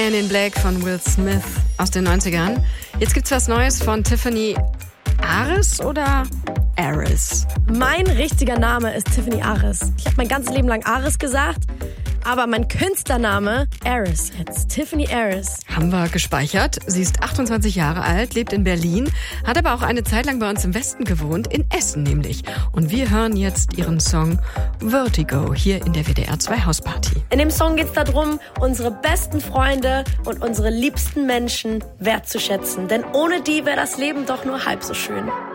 Man in Black von Will Smith aus den 90ern. Jetzt gibt's was Neues von Tiffany Aris oder Aris? Mein richtiger Name ist Tiffany Aris. Ich habe mein ganzes Leben lang Aris gesagt, aber mein Künstlername Aris jetzt. Tiffany Aris. Haben wir gespeichert. Sie ist 28 Jahre alt, lebt in Berlin, hat aber auch eine Zeit lang bei uns im Westen gewohnt, in Essen nämlich. Und wir hören jetzt ihren Song Vertigo hier in der WDR 2 Hausparty. In dem Song geht's darum, unsere besten Freunde und unsere liebsten Menschen wertzuschätzen. Denn ohne die wäre das Leben doch nur halb so schön.